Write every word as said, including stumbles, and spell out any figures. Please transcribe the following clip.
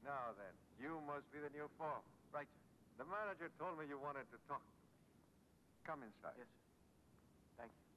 Now then, you must be the new foreman. Right, sir. The manager told me you wanted to talk to me. Come inside. Yes, sir. Thank you.